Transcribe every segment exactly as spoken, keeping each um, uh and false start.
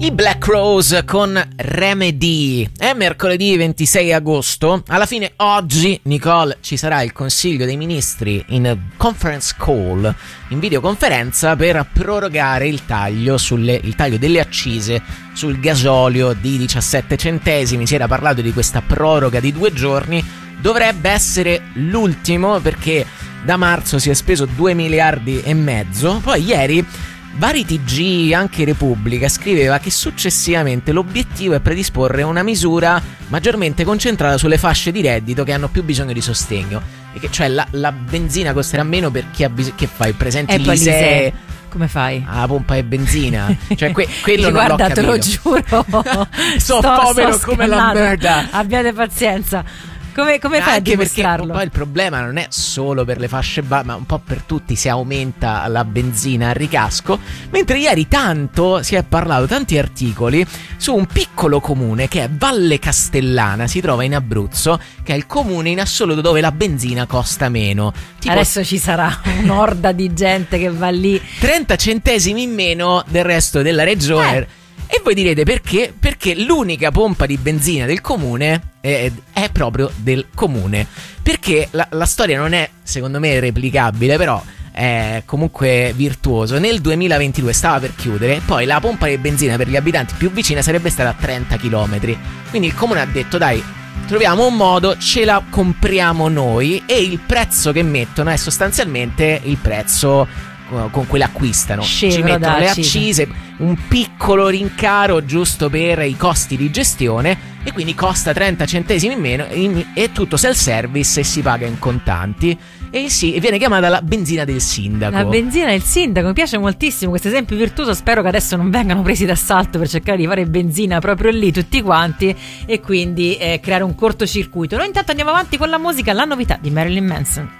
I Black Rose con Remedy. È mercoledì ventisei agosto. Alla fine oggi, Nicole, ci sarà il Consiglio dei Ministri in conference call, in videoconferenza, per prorogare il taglio sulle il taglio delle accise sul gasolio di diciassette centesimi. Si era parlato di questa proroga di due giorni. Dovrebbe essere l'ultimo, perché da marzo si è speso due miliardi e mezzo. Poi ieri vari T G, anche Repubblica, scriveva che successivamente l'obiettivo è predisporre una misura maggiormente concentrata sulle fasce di reddito che hanno più bisogno di sostegno, e che cioè la, la benzina costerà meno per chi ha bisogno. Che fai? Presenti l'Isee? Come fai? Ah, pompa e benzina. Cioè que- quello non guarda, l'ho te lo capito. giuro. So sto, povero sto come la merda. Abbiate pazienza. Come, come fai a Anche perché dimostrarlo? poi il problema non è solo per le fasce basse, ma un po' per tutti. Si aumenta la benzina a ricasco. Mentre ieri tanto si è parlato, tanti articoli su un piccolo comune che è Valle Castellana, si trova in Abruzzo, che è il comune in assoluto dove la benzina costa meno. Tipo, adesso ci sarà un'orda di gente che va lì. trenta centesimi in meno del resto della regione. Eh. E voi direte perché? Perché l'unica pompa di benzina del comune è, è proprio del comune. Perché la, la storia non è, secondo me, replicabile, però è comunque virtuoso. Nel duemilaventidue stava per chiudere, poi la pompa di benzina per gli abitanti più vicina sarebbe stata a trenta chilometri. Quindi il comune ha detto: dai, troviamo un modo, ce la compriamo noi, e il prezzo che mettono è sostanzialmente il prezzo con cui l'acquistano. Scevro, ci mettono le accise. accise, un piccolo rincaro giusto per i costi di gestione, e quindi costa trenta centesimi in meno, in, è tutto self-service e si paga in contanti. E sì, viene chiamata la benzina del sindaco. La benzina del sindaco, mi piace moltissimo questo esempio virtuoso. Spero che adesso non vengano presi d'assalto per cercare di fare benzina proprio lì tutti quanti, e quindi eh, creare un cortocircuito. Noi intanto andiamo avanti con la musica, la novità di Marilyn Manson.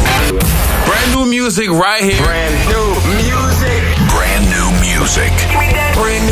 Brand new music right here. Brand new music. Brand new music. Brand